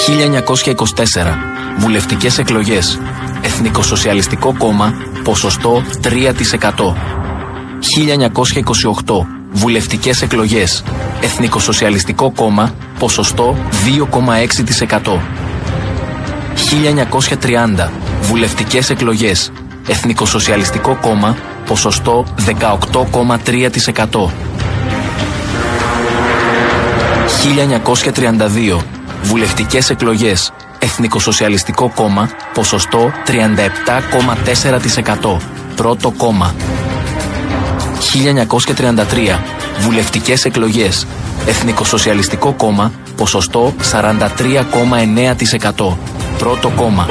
1924. Βουλευτικές εκλογές. Εθνικοσοσιαλιστικό κόμμα, ποσοστό 3%. 1928. Βουλευτικές εκλογές. Εθνικοσοσιαλιστικό κόμμα, ποσοστό 2,6%. 1930. Βουλευτικές εκλογές. Εθνικοσοσιαλιστικό κόμμα, ποσοστό 18,3%. 1932. Βουλευτικές εκλογές. Εθνικοσοσιαλιστικό κόμμα, ποσοστό 37,4%. Πρώτο κόμμα. 1933. Βουλευτικές εκλογές. Εθνικοσοσιαλιστικό κόμμα, ποσοστό 43,9%. Πρώτο κόμμα.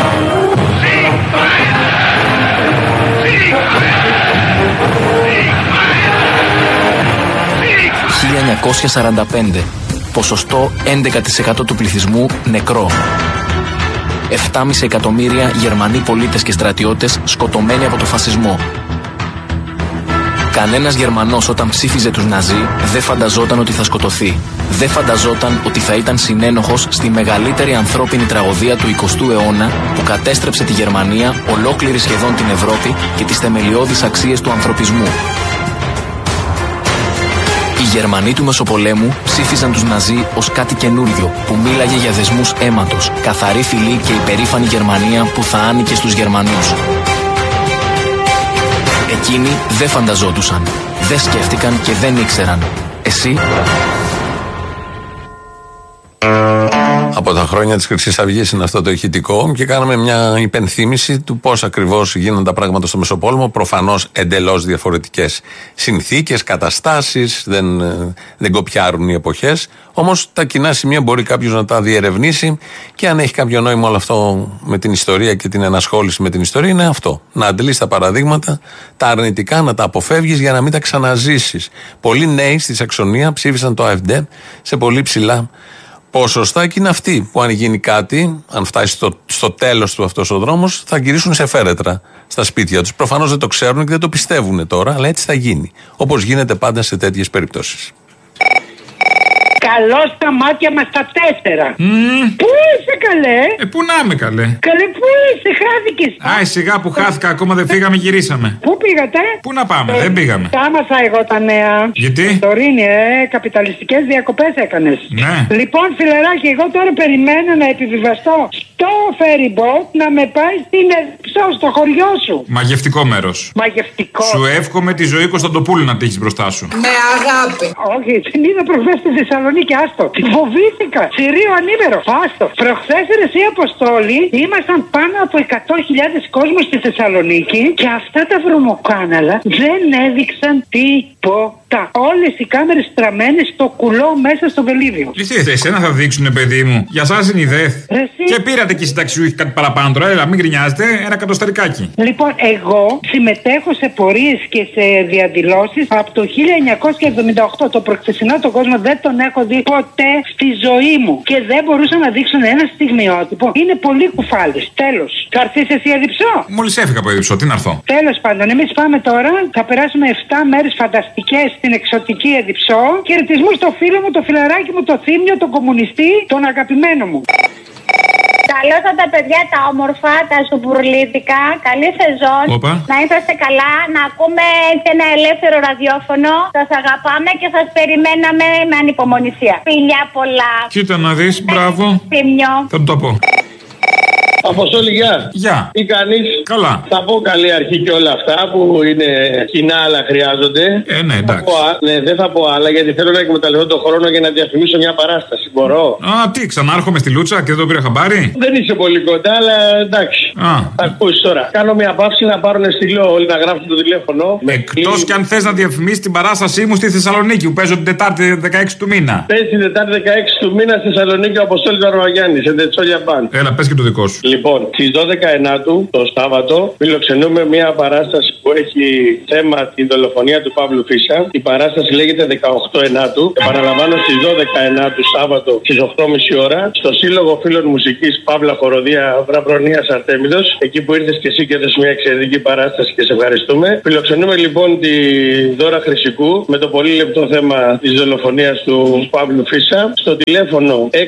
1945. Ποσοστό 11% του πληθυσμού νεκρό. 7,5 εκατομμύρια Γερμανοί πολίτες και στρατιώτες σκοτωμένοι από το φασισμό. Κανένας Γερμανός όταν ψήφιζε τους Ναζί δεν φανταζόταν ότι θα σκοτωθεί. Δεν φανταζόταν ότι θα ήταν συνένοχος στη μεγαλύτερη ανθρώπινη τραγωδία του 20ου αιώνα που κατέστρεψε τη Γερμανία, ολόκληρη σχεδόν την Ευρώπη και τις θεμελιώδεις αξίες του ανθρωπισμού. Οι Γερμανοί του Μεσοπολέμου ψήφιζαν τους Ναζί ως κάτι καινούριο που μίλαγε για δεσμούς αίματος, καθαρή φυλή και υπερήφανη Γερμανία που θα άνοικε στους Γερμανούς. Εκείνοι δεν φανταζόντουσαν, δεν σκέφτηκαν και δεν ήξεραν. Εσύ? Από τα χρόνια της Χρυσής Αυγής είναι αυτό το ηχητικό και κάναμε μια υπενθύμηση του πώς ακριβώς γίνονται τα πράγματα στο Μεσοπόλεμο. Προφανώς εντελώς διαφορετικές συνθήκες, καταστάσεις, δεν κοπιάρουν οι εποχές. Όμως τα κοινά σημεία μπορεί κάποιος να τα διερευνήσει και αν έχει κάποιο νόημα όλο αυτό με την ιστορία και την ενασχόληση με την ιστορία είναι αυτό. Να αντλείς τα παραδείγματα, τα αρνητικά, να τα αποφεύγεις για να μην τα ξαναζήσεις. Πολλοί νέοι στη Σαξονία ψήφισαν το AfD σε πολύ ψηλά ποσοστά και είναι αυτοί που αν γίνει κάτι, αν φτάσει στο τέλος του αυτός ο δρόμος, θα γυρίσουν σε φέρετρα στα σπίτια τους. Προφανώς δεν το ξέρουν και δεν το πιστεύουν τώρα, αλλά έτσι θα γίνει. Όπως γίνεται πάντα σε τέτοιες περιπτώσεις. Καλό στα μάτια μας τα 4. Πού είσαι καλέ? Πού να είμαι καλέ? Καλέ πού είσαι, χάθηκες? Άι σιγά που χάθηκα, ακόμα δεν φύγαμε, γυρίσαμε. Πού πήγατε? Πού να πάμε, δεν πήγαμε. Τάμασα εγώ τα νέα. Γιατί? Τωρίνη, καπιταλιστικές διακοπές έκανες. Ναι. Λοιπόν φιλεράκι, εγώ τώρα περιμένω να επιβιβαστώ στο ferry boat να με πάει στην Εδιψό, στο χωριό σου. Μαγευτικό μέρος. Μαγευτικό. Σου εύχομαι τη ζωή Κωνσταντοπούλου να τύχεις μπροστά σου. Με αγάπη. Όχι, την είδα προχθές στη Θεσσαλονίκη, άστο. Φοβήθηκα. Συρίο ανήμερο. Άστο. Προχθές εσύ Αποστόλη ήμασταν πάνω από 100.000 κόσμος στη Θεσσαλονίκη και αυτά τα βρωμοκάναλα δεν έδειξαν τίποτα. Όλες οι κάμερες στραμμένες στο κουλό μέσα στο βελίδιο. Τι εσένα θα δείξουνε, παιδί μου. Για σας είναι η ΔΕΘ. Και πήρατε και συνταξιούχοι κάτι παραπάνω τώρα. Έλα, μην γκρινιάζετε. Ένα κατοσταρικάκι. Λοιπόν, εγώ συμμετέχω σε πορείες και σε διαδηλώσεις από το 1978. Το προχθεσινό τον κόσμο δεν τον έχω δει ποτέ στη ζωή μου. Και δεν μπορούσα να δείξουν ένα στιγμιότυπο. Είναι πολύ κουφάλες. Τέλος. Θα έρθεις εσύ Εδιψό? Μόλις έφυγα από Εδιψό, τι να έρθω. Τέλος πάντων, εμείς πάμε τώρα. Θα περάσουμε 7 μέρες φανταστικές στην εξωτική Εδιψό. Χαιρετισμού στο φίλο μου, το φιλαράκι μου, το Θήμιο, τον κομμουνιστή, τον αγαπημένο μου. Καλώς τα παιδιά τα όμορφα, τα σουμπουρλίτικα. Καλή σεζόν. Οπα. Να είσαστε καλά, να ακούμε έτσι ένα ελεύθερο ραδιόφωνο. Σας αγαπάμε και σας περιμέναμε με ανυπομονησία. Φιλιά πολλά. Κοίτα να δεις, μπράβο. Θήμιο. Θα του το πω. Αποστόλη, γεια. Γεια. Τι κάνεις? Καλά. Θα πω καλή αρχή και όλα αυτά που είναι κοινά αλλά χρειάζονται. Ναι, εντάξει. Δεν θα πω άλλα γιατί θέλω να εκμεταλλευτώ τον χρόνο για να διαφημίσω μια παράσταση. Μπορώ? Τι, ξανάρχομαι στη Λούτσα και δεν το πήρα χαμπάρι. Δεν είσαι πολύ κοντά, αλλά εντάξει. Θα ακούσεις τώρα. Κάνω μια παύση να πάρουν στυλό όλοι να γράφουν το τηλέφωνο. Εκτός κι αν θες να διαφημίσεις την παράστασή μου στη Θεσσαλονίκη που παίζω την Τετάρτη 16 του μήνα. Πες την Τετάρτη 16 του μήνα στη Θεσσαλονίκη ο Αποστόλης Βαρβαγιάννης. Σε Τετσόλια Μπαν. Έλα, πες και το δικό σου. Λοιπόν, στις 12 Ενάτου, το Σάββατο, φιλοξενούμε μια παράσταση που έχει θέμα την δολοφονία του Παύλου Φίσα. Η παράσταση λέγεται 18 Ενάτου. Επαναλαμβάνω, στις 12 Ενάτου, Σάββατο, στις 8.30 ώρα, στο Σύλλογο Φίλων Μουσικής Παύλα Χοροδία Βραβρονίας Αρτέμιδος. Εκεί που ήρθες και εσύ και έδωσες μια εξαιρετική παράσταση και σε ευχαριστούμε. Φιλοξενούμε λοιπόν τη Δώρα Χρυσικού με το πολύ λεπτό θέμα της δολοφονίας του Παύλου Φίσα. Στο τηλέφωνο 6932 44950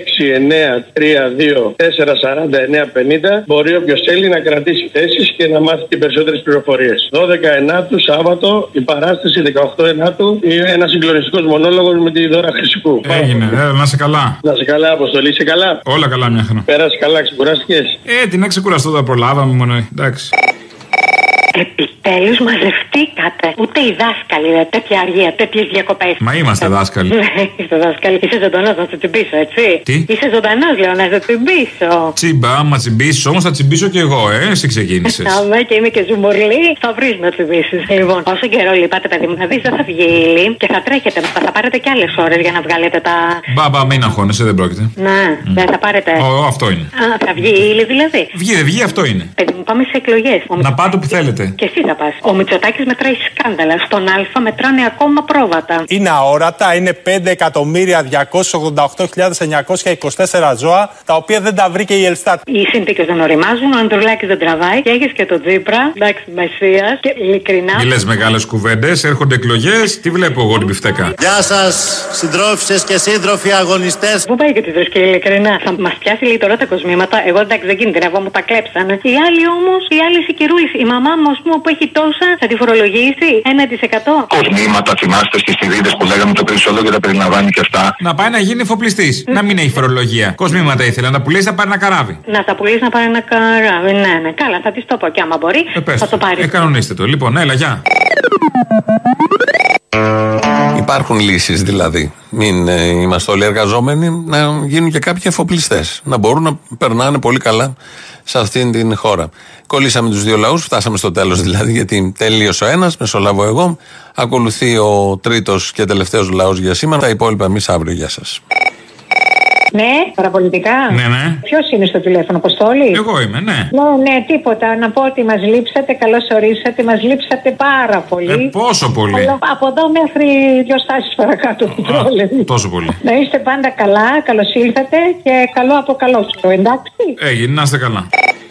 μπορεί όποιος θέλει να κρατήσει θέσεις και να μάθει και περισσότερες πληροφορίες. 12 Ενάτου, Σάββατο, η παράσταση 18 Ενάτου, ένα συγκλονιστικός μονόλογος με τη Δώρα Χρυσικού. Έγινε, να είσαι καλά. Να είσαι καλά, Αποστολή, είσαι καλά. Όλα καλά, μια χαρά. Πέρασε καλά, ξεκουράστηκες. Τι να ξεκουραστώ, τα προλάβαμε μόνο, εντάξει. Επιτέλους μαζευτήκατε. Ούτε οι δάσκαλοι, τέτοια αργία, τέτοιες διακοπές. Μα είμαστε δάσκαλοι. Είστε δάσκαλοι. Είσαι ζωντανός να σε τσιμπήσω, έτσι. Τι? Είσαι ζωντανός, λέω, να σε τσιμπήσω. Τσίμπα, άμα τσιμπήσεις όμως θα τσιμπήσω κι εγώ, εσύ ξεκίνησες. Άμα και είμαι και ζουμορλή, θα βρεις να τσιμπήσεις. Λοιπόν, όσο καιρό λείπατε, παιδί μου, θα δεις, δεν θα βγει η ύλη και θα τρέχετε. Θα πάρετε κι άλλες ώρες για να βγάλετε τα. Μπαμπα, μην αγχώνεσαι, δεν πρόκειται. Ναι, δεν θα πάρετε. Αυτό είναι. Θα βγει η ύλη δηλαδή. Βγει, αυτό είναι. Παιδί μου, πάμε σε εκλογές. Να πάτε που θέλετε. Και εσύ θα πας. Ο Μητσοτάκης μετράει σκάνδαλα. Στον Α μετράνε ακόμα πρόβατα. Είναι αόρατα, είναι 5.288.924 ζώα, τα οποία δεν τα βρήκε η Ελστάτ. Οι συνθήκες δεν οριμάζουν, ο Ανδρουλάκης δεν τραβάει και έχεις και τον Τσίπρα. Εντάξει, Μεσσίας και ειλικρινά. Μη λες μεγάλες κουβέντες, έρχονται εκλογές, τι βλέπω εγώ την πιφτέκα. Γεια σας, συντρόφισσες και σύντροφοι αγωνιστές. Πού πάει και τη και ειλικρινά. Θα μας πιάσει λίγο τώρα τα κοσμήματα. Εγώ εντάξει δεν κινδυνεύω, μου τα κλέψανε. Οι άλλοι όμως, οι άλλοι συγκυρούλοι. Η μαμά μου, ας πούμε, που έχει τόσα, θα τη φορολογήσει 1%. Κοσμήματα, θυμάστε στις θηρίδες που λέγαμε το περισσότερο και τα περιλαμβάνει και αυτά. Να πάει να γίνει εφοπλιστής. Να μην έχει φορολογία. Κοσμήματα ήθελε να τα πουλήσει, να πάρει ένα καράβι. Να τα πουλήσει, να πάρει ένα καράβι. Ναι. Καλά, θα τη το πω και άμα μπορεί. Θα το πάρει. Κανονίστε το. Λοιπόν, έλα, γεια. Υπάρχουν λύσεις δηλαδή. Μην είμαστε όλοι εργαζόμενοι, να γίνουν και κάποιοι εφοπλιστές. Να μπορούν να περνάνε πολύ καλά σε αυτήν την χώρα. Κολλήσαμε τους δύο λαούς, φτάσαμε στο τέλος δηλαδή, γιατί τελείωσε ο ένας, μεσολαβώ εγώ. Ακολουθεί ο τρίτος και τελευταίος λαός για σήμερα. Τα υπόλοιπα εμείς αύριο. Γεια σας. Ναι, παραπολιτικά. Ναι. Ποιος είναι στο τηλέφωνο, Αποστόλη? Εγώ είμαι, ναι. Ναι, τίποτα. Να πω ότι μας λείψατε, καλώς ορίσατε, μας λείψατε πάρα πολύ. Πόσο πολύ? Από εδώ μέχρι 2 στάσεις παρακάτω. Τόσο πολύ. Να είστε πάντα καλά, καλώς ήλθατε και καλό από καλό καιρό, εντάξει. Έγινε, να είστε καλά.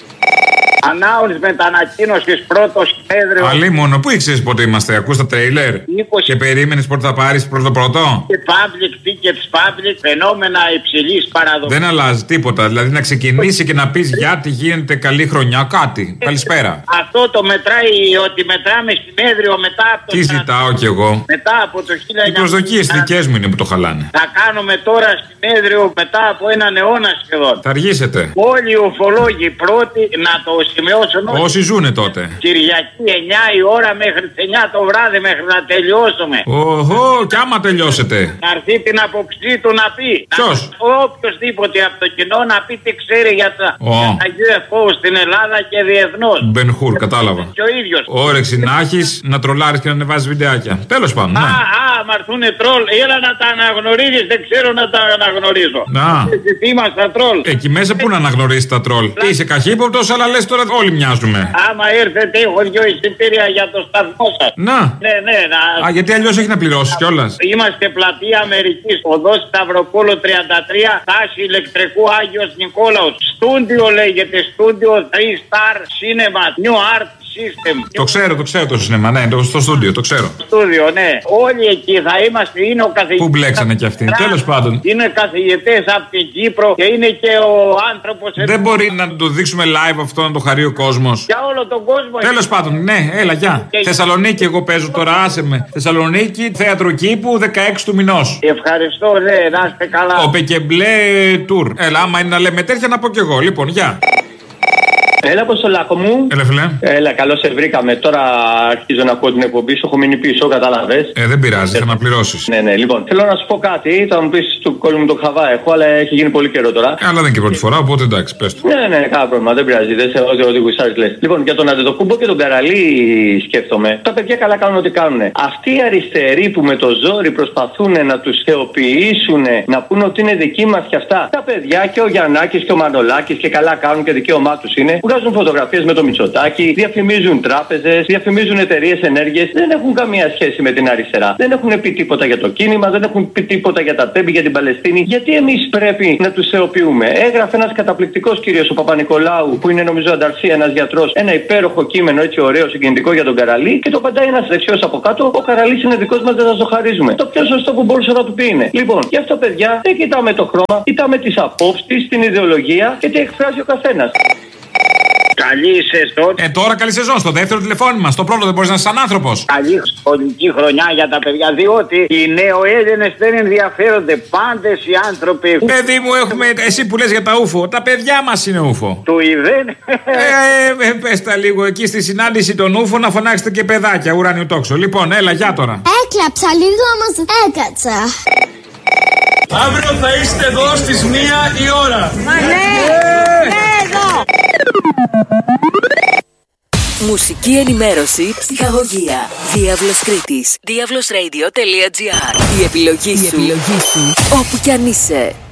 Ανάουλης μετανακοίνωσης πρώτο συνέδριο. Αλίμονο, πού ήξερες πότε είμαστε, ακούς τα τρέιλερ? Και περίμενες πότε θα πάρεις πρώτο. Και public tickets, public, φαινόμενα υψηλής παραδοχής. Δεν αλλάζει τίποτα. Δηλαδή να ξεκινήσει και να πεις γιατί γίνεται καλή χρονιά, κάτι. Καλησπέρα. Αυτό το μετράει, ότι μετράμε συνέδριο μετά από το. Τι ζητάω κι εγώ. Μετά από το 1900. Οι προσδοκίες δικές μου είναι που το χαλάνε. Θα κάνουμε τώρα συνέδριο μετά από έναν αιώνα σχεδόν. Θα αργήσετε. Όλοι οι ουφολόγοι πρώτοι να το σημειώσουν. Όσοι ζουνε τότε. Κυριακή 9 η ώρα μέχρι τις 9 το βράδυ μέχρι να τελειώσουμε. Οχο, κι άμα τελειώσετε. Να έρθει την αποψή του να πει. Ποιος? Οποιοςδήποτε από το κοινό να πει τι ξέρει για τα UFO στην Ελλάδα και διεθνώς. Μπενχούρ, κατάλαβα. Και ο ίδιος. Όρεξη να έχεις, να τρολάρεις και να ανεβάζεις βιντεάκια. Τέλος πάντων. Μα έρθουνε τρόλ. Έλα να τα αναγνωρίζεις, δεν ξέρω να τα αναγνωρίζω. Τι είμαστε τρόλ. Εκεί μέσα πού να αναγνωρίσεις τα τρόλ. Είσαι καχύποπτος, αλλά λες τώρα όλοι μοιάζουμε. Άμα έρθετε, έχω 2 εισιτήρια για το σταθμό σας. Να. Ναι. Γιατί αλλιώς έχει να πληρώσεις κιόλας. Είμαστε πλατεία Αμερικής, οδός Σταυροπόλο 33, τάση ηλεκτρικού Άγιος Νικόλαος. Στούντιο λέγεται, στούντιο 3-star cinema, new art system. Το ξέρω το σινεμά, ναι, στο στούντιο, το ξέρω. Στούντιο, ναι. Όλοι εκεί θα είμαστε, είναι ο καθηγητής. Πού μπλέξανε κι αυτοί, τέλος πάντων. Είναι καθηγητές από την Κύπρο και είναι και ο άνθρωπος. Δεν μπορεί να το δείξουμε live αυτό, να το χαρεί ο κόσμος. Για όλο τον κόσμο. Τέλος πάντων, ναι, έλα, γεια. Θεσσαλονίκη, εγώ παίζω τώρα, άσε με. Θεσσαλονίκη, θέατρο Κήπου, 16 του μηνός. Ευχαριστώ, ναι, να είστε καλά. Ο Πεκεμπλέ Tour. Έλα, άμα είναι να λέμε τέτοια, να πω κι εγώ. Λοιπόν, γεια. Έλα, Αποστολάκο μου. Έλα, φιλέ. Έλα, καλώς σε βρήκαμε. Τώρα αρχίζω να ακούω την εκπομπή σου. Έχω μείνει πίσω, κατάλαβες. Δεν πειράζει, θα αναπληρώσεις. Ναι, λοιπόν. Θέλω να σου πω κάτι. Θα μου πεις του κόσμου μου το χαβά έχω, αλλά έχει γίνει πολύ καιρό τώρα. Αλλά δεν είναι και πρώτη φορά, οπότε εντάξει, πες το. Ναι, κανένα πρόβλημα, δεν πειράζει. Δεν σε ό,τι γουστάρεις λες. Λοιπόν, για τον Αντετοκούμπο και τον Καραλή σκέφτομαι. Τα παιδιά καλά κάνουν ό,τι κάνουν. Αυτοί οι αριστεροί που με το ζόρι προσπαθούν να τους θεοποιήσουν, να πούνε ότι είναι δικοί μας κι αυτά. Τα παιδιά και ο Γιαννάκης και ο Μανολάκης και καλά κάνουν και δικαίωμά τους είναι. Βγάζουν φωτογραφίες με το Μητσοτάκη, διαφημίζουν τράπεζες, διαφημίζουν εταιρείες ενέργειας. Δεν έχουν καμία σχέση με την αριστερά. Δεν έχουν πει τίποτα για το κίνημα, δεν έχουν πει τίποτα για τα τέμπη, για την Παλαιστίνη. Γιατί εμείς πρέπει να τους θεοποιούμε? Έγραφε ένας καταπληκτικός κύριος, ο Παπα-Νικολάου, που είναι νομίζω ανταρσία, ένας γιατρός, ένα υπέροχο κείμενο έτσι ωραίο, συγκινητικό για τον Καραλή και το παντάει ένας δεξιός από κάτω. Ο Καραλής είναι δικός μας, δεν θα το χαρίζουμε. Το πιο σωστό που μπορούσε να του πει είναι. Λοιπόν, γι' αυτό παιδιά δεν κοιτάμε το χρώμα, κοιτάμε τις απόψεις, την ιδεολογία και τι εκφράζει ο καθένας. Καλή σεζόν. Τώρα καλή σεζόν. Στο δεύτερο τηλεφώνημα. Στο πρώτο δεν μπορεί να είσαι σαν άνθρωπος. Καλή σχολική χρονιά για τα παιδιά. Διότι οι νεοέλληνες δεν ενδιαφέρονται. Πάντες οι άνθρωποι. Παιδί μου, έχουμε. Εσύ που λες για τα ούφο. Τα παιδιά μας είναι ούφο. Του ιδέν. Πες τα λίγο εκεί στη συνάντηση των ούφο να φωνάξετε και παιδάκια ουράνιου τόξο. Λοιπόν, έλα, για τώρα. Έκλαψα λίγο, όμως έκατσα. Αύριο θα είστε εδώ στις 1 η ώρα. Μα ναι, εδώ. Μουσική ενημέρωση, ψυχαγωγία. Διάβλος Κρήτης. Diablosradio.gr. Η επιλογή σου. Όπου κι αν είσαι.